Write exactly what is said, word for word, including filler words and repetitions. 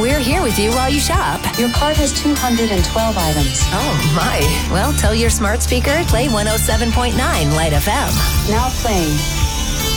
We're here with you while you shop. Your cart has two hundred twelve items. Oh, my. Well, tell your smart speaker, play one oh seven point nine Light F M. Now playing.